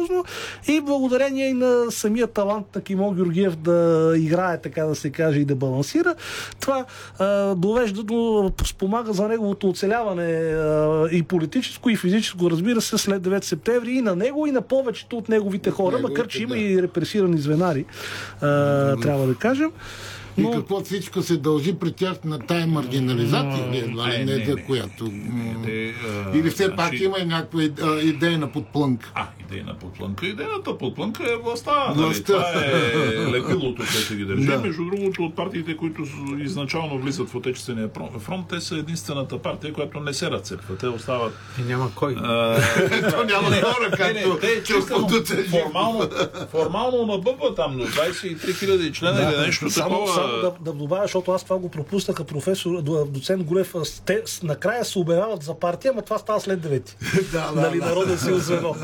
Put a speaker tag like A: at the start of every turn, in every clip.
A: сериозно и благодарение и на самия талант на Кимон Георгиев да играе, така да се каже, и да балансира, това довежда до, спомага за неговото оцеляване и политическо, и физическо, разбира се, след 9 септември и на него, и на повечето от неговите хора, макар че има и репресирани звенари, трябва да кажем.
B: И какво всичко се дължи при тях на тая маргинализация, не, която... Или все пак има и някаква идейна подплънка?
C: Идейна подплънка. Идейната подплънка е властта. Това е лепилото, което ги държи. Между другото, от партиите, които изначално влизат в Отечествения фронт, те са единствената партия, която не се разцепва. Те остават...
D: няма кой.
B: То няма хора, както чувството се
C: формално набъбва там, но 23 000 члена или нещо такова.
A: Да добавя, защото аз това го пропуснаха доцент Гулев. Те накрая се обявяват за партия, но това става след 9-ти. Нали, Народен съюз звено.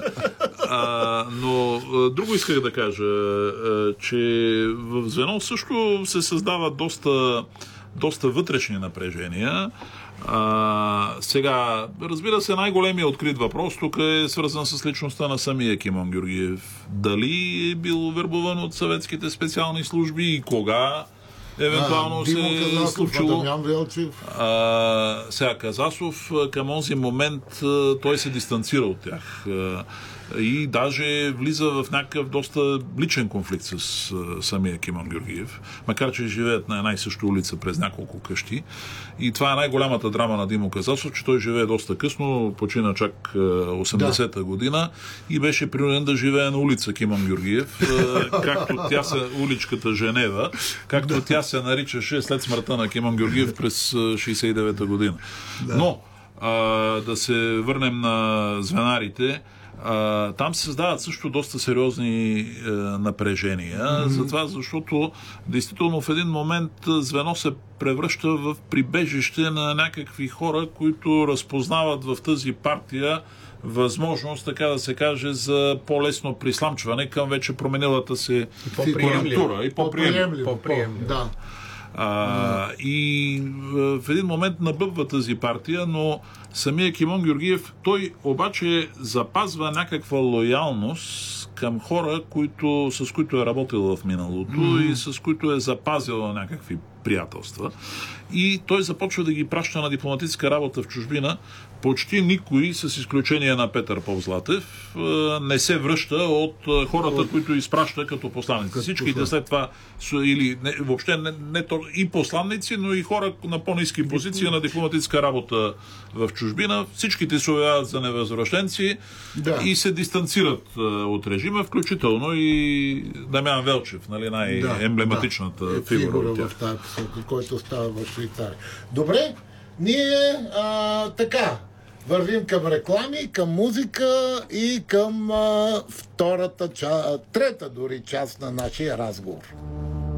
C: Но друго исках да кажа, че в звено също се създават доста вътрешни напрежения. Сега, разбира се, най-големият открит въпрос тук е свързан с личността на самия Кимон Георгиев. Дали е бил вербуван от съветските специални служби и кога евентуално се е случило. Сега Казасов към онзи момент той се дистанцира от тях и даже влиза в някакъв доста личен конфликт с самия Кимон Георгиев, макар че живеят на една и съща улица през няколко къщи. И това е най-голямата драма на Димо Казасов, че той живее доста късно, почина чак 80-та година и беше принуден да живее на улица Кимон Георгиев, както тя се уличката Женева, както тя се наричаше след смъртта на Кимон Георгиев през 69-та година. Но да се върнем на звенарите. Там се създават също доста сериозни напрежения, затова, защото действително в един момент звено се превръща в прибежище на някакви хора, които разпознават в тази партия възможност, така да се каже, за по-лесно присламчване към вече променилата се конъюнктура и по-приемливо.
B: Да.
C: И в един момент набъбва тази партия, но самия Кимон Георгиев, той обаче запазва някаква лоялност към хора, с които е работил в миналото и с които е запазил някакви приятелства. И той започва да ги праща на дипломатическа работа в чужбина. Почти никой, с изключение на Петър Попзлатев, не се връща от хората, които изпраща като посланици. Всичките след това, или въобще не и посланници, но и хора на по-ниски позиции на дипломатическа работа в чужбина. Всичките се обявяват за невъзвръщенци и се дистанцират от режима, включително и Дамян Велчев, нали, най-емблематичната фигура от тях.
B: В тази посока, който става в Швейцария. Добре, ние така вървим към реклами, към музика и към трета дори част на нашия разговор.